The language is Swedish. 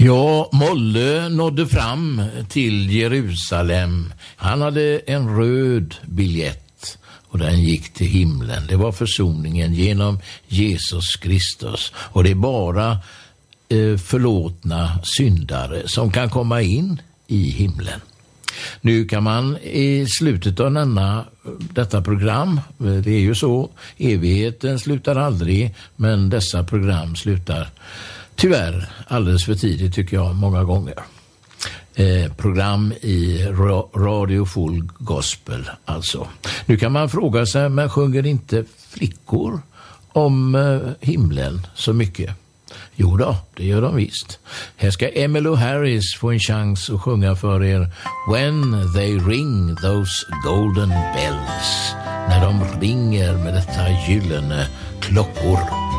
Ja, Molle nådde fram till Jerusalem. Han hade en röd biljett och den gick till himlen. Det var försoningen genom Jesus Kristus. Och det är bara förlåtna syndare som kan komma in i himlen. Nu kan man i slutet av detta program, det är ju så, evigheten slutar aldrig, men dessa program slutar tyvärr alldeles för tidigt tycker jag många gånger. Program i Radio Full Gospel alltså. Nu kan man fråga sig, men sjunger inte flickor om himlen så mycket? Jo då, det gör de visst. Här ska Emmylou Harris få en chans att sjunga för er When they ring those golden bells. När de ringer med detta gyllene klockor.